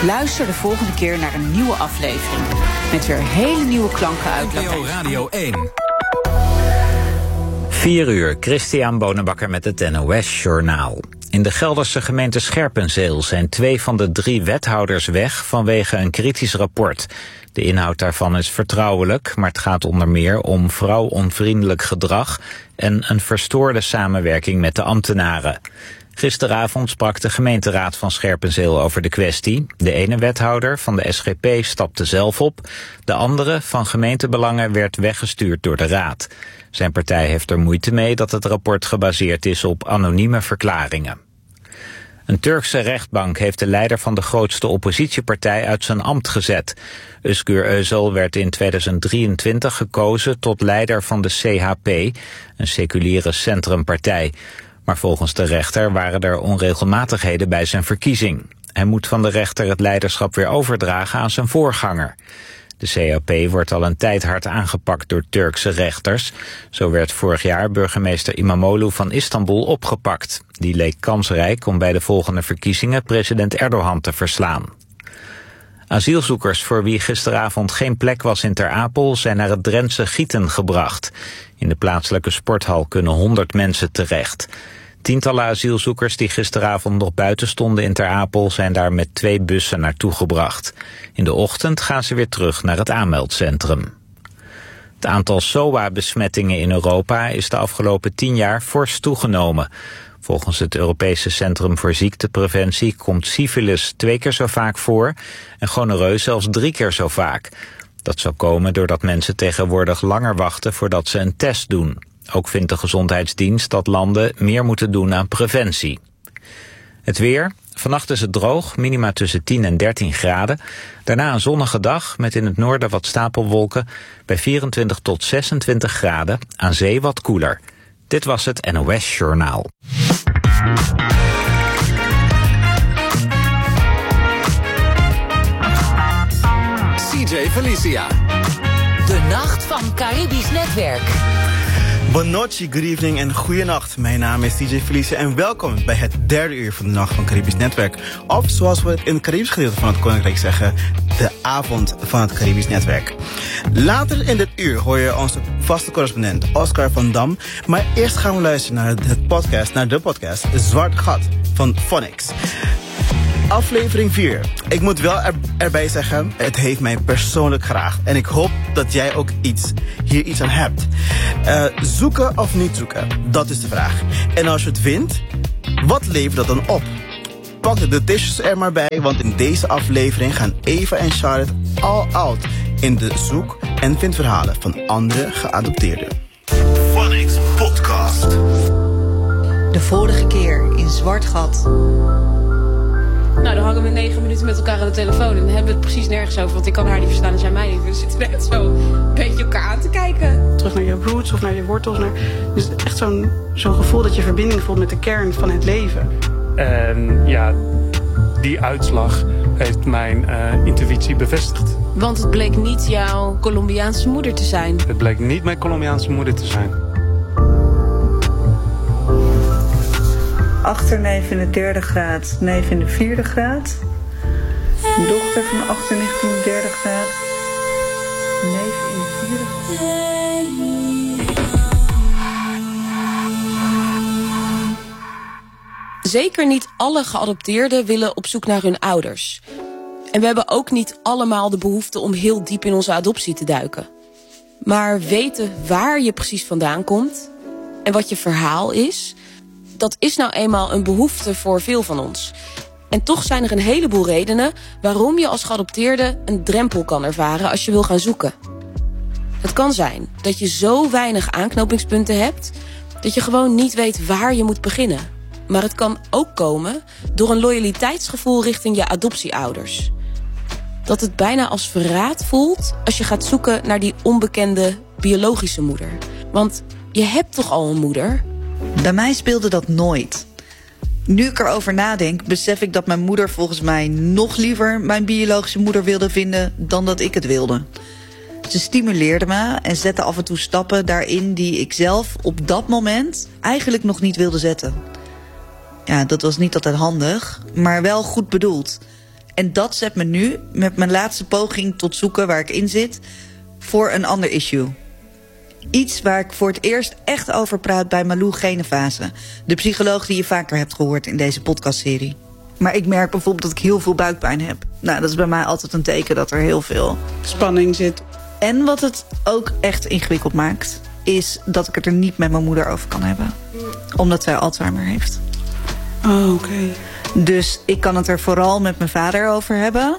Luister de volgende keer naar een nieuwe aflevering. Met weer hele nieuwe klanken uit NPO Radio 1. 4 uur, Christian Bonenbakker met het NOS Journaal. In de Gelderse gemeente Scherpenzeel zijn 2 van de 3 wethouders weg vanwege een kritisch rapport. De inhoud daarvan is vertrouwelijk, maar het gaat onder meer om vrouwonvriendelijk gedrag en een verstoorde samenwerking met de ambtenaren. Gisteravond sprak de gemeenteraad van Scherpenzeel over de kwestie. De ene wethouder van de SGP stapte zelf op. De andere van gemeentebelangen werd weggestuurd door de raad. Zijn partij heeft er moeite mee dat het rapport gebaseerd is op anonieme verklaringen. Een Turkse rechtbank heeft de leider van de grootste oppositiepartij uit zijn ambt gezet. Özgür Özel werd in 2023 gekozen tot leider van de CHP, een seculiere centrumpartij. Maar volgens de rechter waren er onregelmatigheden bij zijn verkiezing. Hij moet van de rechter het leiderschap weer overdragen aan zijn voorganger. De CHP wordt al een tijd hard aangepakt door Turkse rechters. Zo werd vorig jaar burgemeester İmamoğlu van Istanbul opgepakt. Die leek kansrijk om bij de volgende verkiezingen president Erdogan te verslaan. Asielzoekers voor wie gisteravond geen plek was in Ter Apel zijn naar het Drentse Gieten gebracht. In de plaatselijke sporthal kunnen 100 mensen terecht. Tientallen asielzoekers die gisteravond nog buiten stonden in Ter Apel zijn daar met 2 bussen naartoe gebracht. In de ochtend gaan ze weer terug naar het aanmeldcentrum. Het aantal SOA-besmettingen in Europa is de afgelopen 10 jaar fors toegenomen. Volgens het Europese Centrum voor Ziektepreventie komt syfilis 2 keer zo vaak voor en gonorreu zelfs 3 keer zo vaak. Dat zou komen doordat mensen tegenwoordig langer wachten voordat ze een test doen. Ook vindt de Gezondheidsdienst dat landen meer moeten doen aan preventie. Het weer. Vannacht is het droog, minima tussen 10 en 13 graden. Daarna een zonnige dag met in het noorden wat stapelwolken. Bij 24 tot 26 graden, aan zee wat koeler. Dit was het NOS Journaal. CJ Felicia. De nacht van Caribisch Netwerk. Bonochi, good evening en goeienacht. Mijn naam is DJ Felicia en welkom bij het 3e uur van de Nacht van Caribisch Netwerk. Of zoals we het in het Caribisch gedeelte van het Koninkrijk zeggen, de avond van het Caribisch Netwerk. Later in dit uur hoor je onze vaste correspondent Oscar van Dam. Maar eerst gaan we luisteren naar de podcast Zwart Gat van Phonics. Aflevering 4. Ik moet wel erbij zeggen, het heeft mij persoonlijk geraakt. En ik hoop dat jij ook hier iets aan hebt. Zoeken of niet zoeken? Dat is de vraag. En als je het vindt, wat levert dat dan op? Pak de tissues er maar bij, want in deze aflevering gaan Eva en Charlotte all out in de zoek- en vindverhalen van andere geadopteerden. Phonics Podcast. De vorige keer in Zwart Gat. Nou, dan hangen we 9 minuten met elkaar aan de telefoon en dan hebben we het precies nergens over, want ik kan haar niet verstaan en zij mij niet. We zitten net zo een beetje elkaar aan te kijken. Terug naar je roots of naar je wortels. Dus echt zo'n gevoel dat je verbinding voelt met de kern van het leven. En ja, die uitslag heeft mijn intuïtie bevestigd. Want het bleek niet jouw Colombiaanse moeder te zijn. Het bleek niet mijn Colombiaanse moeder te zijn. Achterneef in de 3e graad, neef in de 4e graad. Dochter van achterneef in de 3e graad. Neef in de 4e graad. Zeker niet alle geadopteerden willen op zoek naar hun ouders. En we hebben ook niet allemaal de behoefte om heel diep in onze adoptie te duiken. Maar weten waar je precies vandaan komt en wat je verhaal is, dat is nou eenmaal een behoefte voor veel van ons. En toch zijn er een heleboel redenen waarom je als geadopteerde een drempel kan ervaren als je wil gaan zoeken. Het kan zijn dat je zo weinig aanknopingspunten hebt dat je gewoon niet weet waar je moet beginnen. Maar het kan ook komen door een loyaliteitsgevoel richting je adoptieouders. Dat het bijna als verraad voelt als je gaat zoeken naar die onbekende biologische moeder. Want je hebt toch al een moeder? Bij mij speelde dat nooit. Nu ik erover nadenk, besef ik dat mijn moeder volgens mij nog liever mijn biologische moeder wilde vinden dan dat ik het wilde. Ze stimuleerde me en zette af en toe stappen daarin die ik zelf op dat moment eigenlijk nog niet wilde zetten. Ja, dat was niet altijd handig, maar wel goed bedoeld. En dat zet me nu, met mijn laatste poging tot zoeken waar ik in zit, voor een ander issue. Iets waar ik voor het eerst echt over praat bij Malou Genevase, de psycholoog die je vaker hebt gehoord in deze podcastserie. Maar ik merk bijvoorbeeld dat ik heel veel buikpijn heb. Nou, dat is bij mij altijd een teken dat er heel veel Spanning zit. En wat het ook echt ingewikkeld maakt, is dat ik het er niet met mijn moeder over kan hebben. Omdat zij Alzheimer heeft. Oh, oké. Dus ik kan het er vooral met mijn vader over hebben.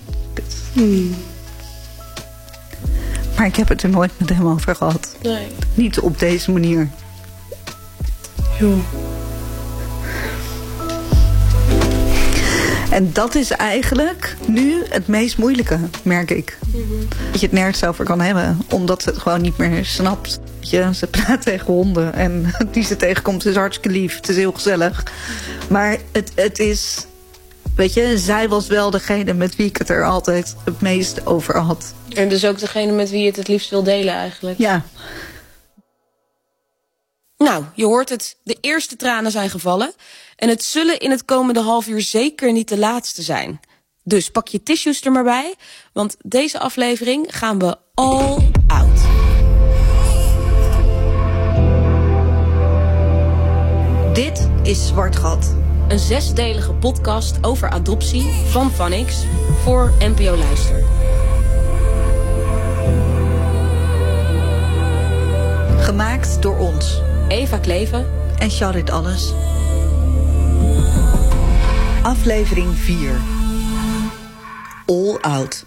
Maar ik heb het er nooit met hem over gehad. Nee. Niet op deze manier. Joh. En dat is eigenlijk nu het meest moeilijke, merk ik. Dat je het nergens over kan hebben. Omdat ze het gewoon niet meer snapt. Ze praat tegen honden en die ze tegenkomt is hartstikke lief. Het is heel gezellig. Maar het is... Weet je, zij was wel degene met wie ik het er altijd het meest over had. En dus ook degene met wie je het liefst wil delen eigenlijk. Ja. Nou, je hoort het. De eerste tranen zijn gevallen. En het zullen in het komende half uur zeker niet de laatste zijn. Dus pak je tissues er maar bij. Want deze aflevering gaan we all out. Dit is Zwart Gat. Een 6-delige podcast over adoptie van Vanix voor NPO Luister. Gemaakt door ons. Eva Kleven en Charit Alles. Aflevering 4. All Out.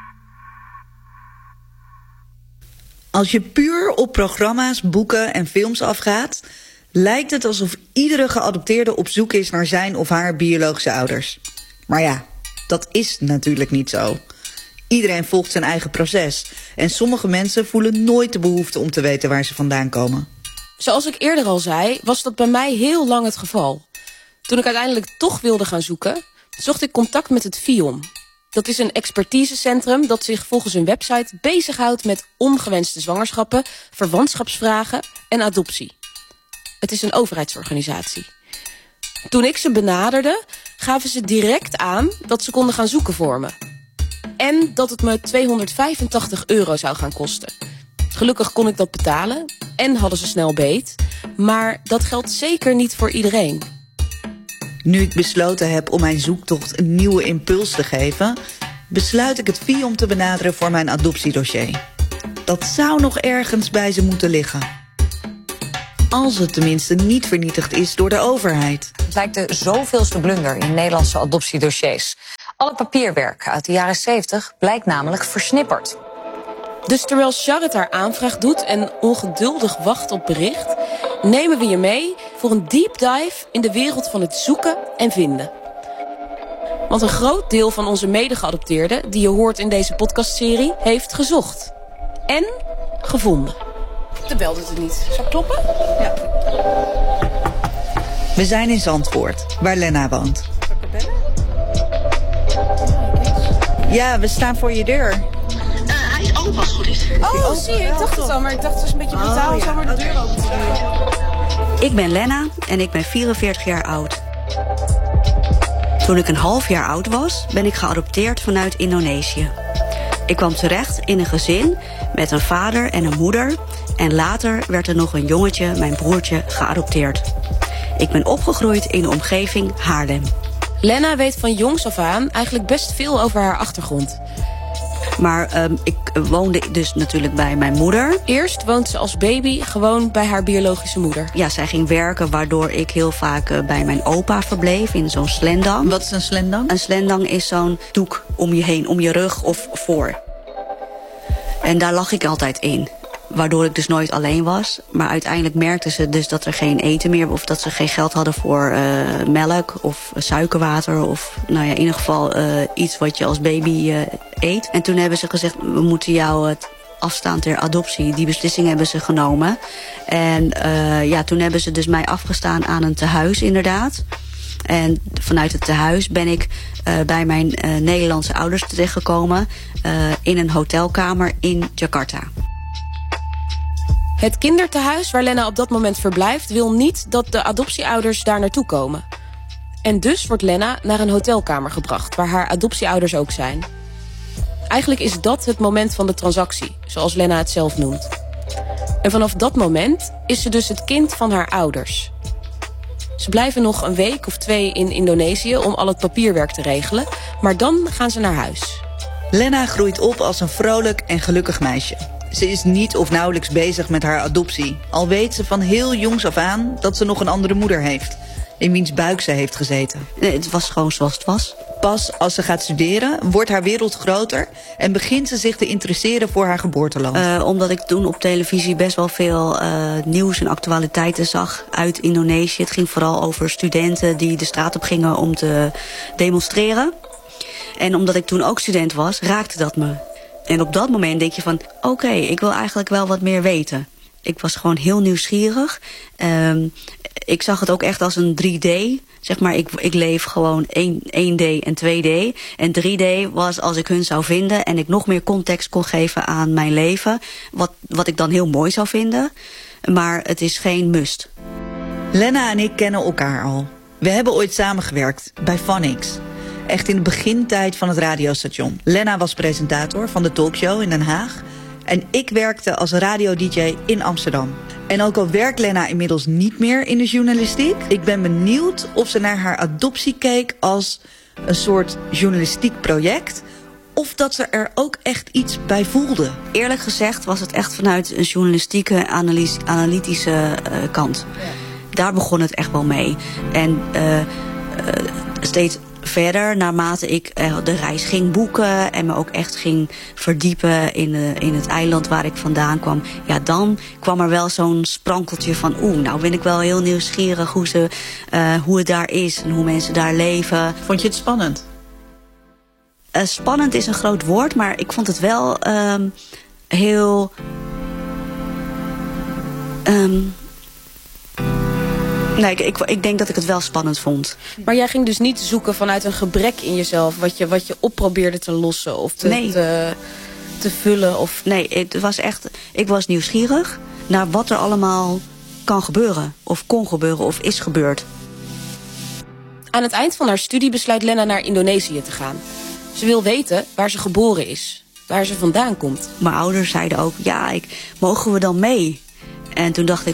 Als je puur op programma's, boeken en films afgaat, lijkt het alsof iedere geadopteerde op zoek is naar zijn of haar biologische ouders. Maar ja, dat is natuurlijk niet zo. Iedereen volgt zijn eigen proces. En sommige mensen voelen nooit de behoefte om te weten waar ze vandaan komen. Zoals ik eerder al zei, was dat bij mij heel lang het geval. Toen ik uiteindelijk toch wilde gaan zoeken, zocht ik contact met het FIOM. Dat is een expertisecentrum dat zich volgens een website bezighoudt met ongewenste zwangerschappen, verwantschapsvragen en adoptie. Het is een overheidsorganisatie. Toen ik ze benaderde, gaven ze direct aan dat ze konden gaan zoeken voor me. En dat het me €285 zou gaan kosten. Gelukkig kon ik dat betalen en hadden ze snel beet. Maar dat geldt zeker niet voor iedereen. Nu ik besloten heb om mijn zoektocht een nieuwe impuls te geven, besluit ik het FIOM te benaderen voor mijn adoptiedossier. Dat zou nog ergens bij ze moeten liggen. Als het tenminste niet vernietigd is door de overheid. Het lijkt de zoveelste blunder in Nederlandse adoptiedossiers. Alle papierwerk uit de jaren 70 blijkt namelijk versnipperd. Dus terwijl Charit haar aanvraag doet en ongeduldig wacht op bericht, nemen we je mee voor een deep dive in de wereld van het zoeken en vinden. Want een groot deel van onze medegeadopteerden, die je hoort in deze podcastserie, heeft gezocht. En gevonden. De bel doet het niet. Zou ik kloppen? Ja. We zijn in Zandvoort, waar Lena woont. Zal ik er bellen? Ja, we staan voor je deur. Hij is open als het goed is. Oh, zie je, ik dacht het al, maar ik dacht het was een beetje brutaal om zomaar de deur open te doen. Ik ben Lena en ik ben 44 jaar oud. Toen ik een half jaar oud was, ben ik geadopteerd vanuit Indonesië. Ik kwam terecht in een gezin met een vader en een moeder. En later werd er nog een jongetje, mijn broertje, geadopteerd. Ik ben opgegroeid in de omgeving Haarlem. Lena weet van jongs af aan eigenlijk best veel over haar achtergrond. Maar ik woonde dus natuurlijk bij mijn moeder. Eerst woont ze als baby gewoon bij haar biologische moeder. Ja, zij ging werken, waardoor ik heel vaak bij mijn opa verbleef in zo'n slendang. Wat is een slendang? Een slendang is zo'n doek om je heen, om je rug of voor. En daar lag ik altijd in. Waardoor ik dus nooit alleen was. Maar uiteindelijk merkten ze dus dat er geen eten meer, of dat ze geen geld hadden voor melk of suikerwater. Of nou ja, in ieder geval iets wat je als baby eet. En toen hebben ze gezegd, we moeten jou het afstaan ter adoptie. Die beslissing hebben ze genomen. En ja, toen hebben ze dus mij afgestaan aan een tehuis inderdaad. En vanuit het tehuis ben ik bij mijn Nederlandse ouders terechtgekomen. In een hotelkamer in Jakarta. Het kindertehuis waar Lena op dat moment verblijft wil niet dat de adoptieouders daar naartoe komen. En dus wordt Lena naar een hotelkamer gebracht, waar haar adoptieouders ook zijn. Eigenlijk is dat het moment van de transactie, zoals Lena het zelf noemt. En vanaf dat moment is ze dus het kind van haar ouders. Ze blijven nog een week of 2 in Indonesië om al het papierwerk te regelen, maar dan gaan ze naar huis. Lena groeit op als een vrolijk en gelukkig meisje. Ze is niet of nauwelijks bezig met haar adoptie. Al weet ze van heel jongs af aan dat ze nog een andere moeder heeft, in wiens buik ze heeft gezeten. Nee, het was gewoon zoals het was. Pas als ze gaat studeren, wordt haar wereld groter en begint ze zich te interesseren voor haar geboorteland. Omdat ik toen op televisie best wel veel nieuws en actualiteiten zag uit Indonesië. Het ging vooral over studenten die de straat op gingen om te demonstreren. En omdat ik toen ook student was, raakte dat me. En op dat moment denk je van, oké, ik wil eigenlijk wel wat meer weten. Ik was gewoon heel nieuwsgierig. Ik zag het ook echt als een 3D. Zeg maar, ik leef gewoon 1D en 2D. En 3D was als ik hun zou vinden en ik nog meer context kon geven aan mijn leven. Wat ik dan heel mooi zou vinden. Maar het is geen must. Lena en ik kennen elkaar al. We hebben ooit samengewerkt bij Phonics. Echt in de begintijd van het radiostation. Lena was presentator van de talkshow in Den Haag. En ik werkte als radio-dj in Amsterdam. En ook al werkt Lena inmiddels niet meer in de journalistiek, ik ben benieuwd of ze naar haar adoptie keek als een soort journalistiek project, of dat ze er ook echt iets bij voelde. Eerlijk gezegd was het echt vanuit een journalistieke, analytische kant. Ja. Daar begon het echt wel mee. En steeds verder, naarmate ik de reis ging boeken en me ook echt ging verdiepen in het eiland waar ik vandaan kwam, ja, dan kwam er wel zo'n sprankeltje van, nou ben ik wel heel nieuwsgierig hoe het daar is en hoe mensen daar leven. Vond je het spannend? Spannend is een groot woord, maar ik vond het wel heel... Nee, ik denk dat ik het wel spannend vond. Maar jij ging dus niet zoeken vanuit een gebrek in jezelf, wat je op probeerde te lossen of te vullen? Of... Nee, het was echt, ik was nieuwsgierig naar wat er allemaal kan gebeuren, of kon gebeuren, of is gebeurd. Aan het eind van haar studie besluit Lena naar Indonesië te gaan. Ze wil weten waar ze geboren is, waar ze vandaan komt. Mijn ouders zeiden ook, mogen we dan mee? En toen dacht ik,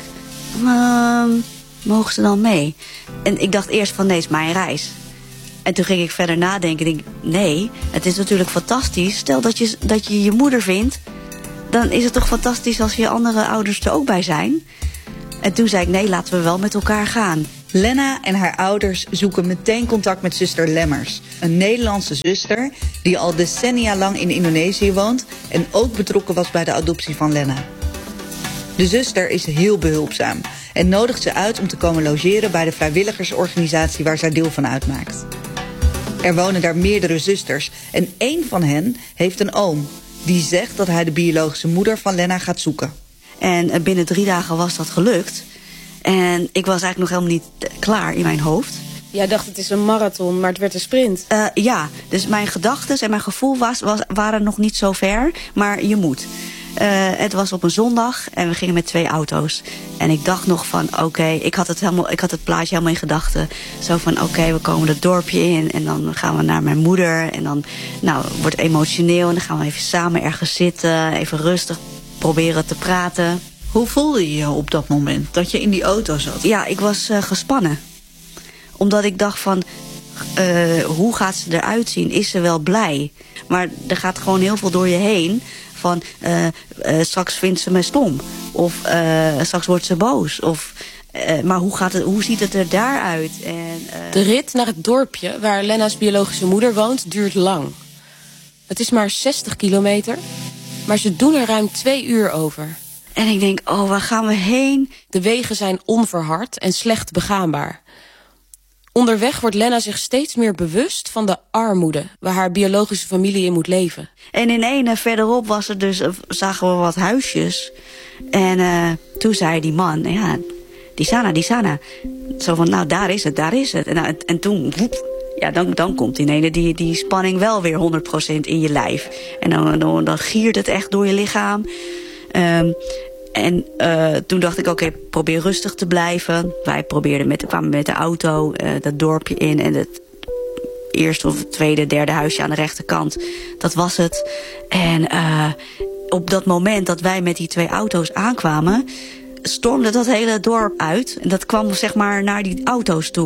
mogen ze dan mee? En ik dacht eerst van, nee, het is mijn reis. En toen ging ik verder nadenken en denk, nee, het is natuurlijk fantastisch. Stel dat je je moeder vindt, dan is het toch fantastisch als je andere ouders er ook bij zijn. En toen zei ik, nee, laten we wel met elkaar gaan. Lena en haar ouders zoeken meteen contact met zuster Lemmers. Een Nederlandse zuster die al decennia lang in Indonesië woont en ook betrokken was bij de adoptie van Lena. De zuster is heel behulpzaam en nodigt ze uit om te komen logeren bij de vrijwilligersorganisatie waar zij deel van uitmaakt. Er wonen daar meerdere zusters en één van hen heeft een oom die zegt dat hij de biologische moeder van Lena gaat zoeken. En binnen 3 dagen was dat gelukt. En ik was eigenlijk nog helemaal niet klaar in mijn hoofd. Jij dacht het is een marathon, maar het werd een sprint. Ja, dus mijn gedachten en mijn gevoel waren nog niet zo ver, maar je moet. Het was op een zondag en we gingen met 2 auto's. En ik dacht nog van, ik had het plaatje helemaal in gedachten. Zo van, we komen het dorpje in en dan gaan we naar mijn moeder. En dan wordt het emotioneel en dan gaan we even samen ergens zitten, even rustig proberen te praten. Hoe voelde je je op dat moment dat je in die auto zat? Ja, ik was gespannen. Omdat ik dacht van, hoe gaat ze eruit zien? Is ze wel blij? Maar er gaat gewoon heel veel door je heen. Van, straks vindt ze me stom. Of straks wordt ze boos. Of, maar hoe ziet het er daaruit? De rit naar het dorpje waar Lena's biologische moeder woont duurt lang. Het is maar 60 kilometer. Maar ze doen er ruim 2 uur over. En ik denk, waar gaan we heen? De wegen zijn onverhard en slecht begaanbaar. Onderweg wordt Lena zich steeds meer bewust van de armoede waar haar biologische familie in moet leven. En in ene verderop zagen we wat huisjes. En toen zei die man, die Sana. Zo van, daar is het. En toen, dan komt in ene die spanning wel weer 100% in je lijf. En dan giert het echt door je lichaam. En toen dacht ik, oké, probeer rustig te blijven. Wij kwamen met de auto dat dorpje in. En het eerste of tweede, derde huisje aan de rechterkant. Dat was het. En op dat moment dat wij met die 2 auto's aankwamen, stormde dat hele dorp uit. En dat kwam zeg maar naar die auto's toe.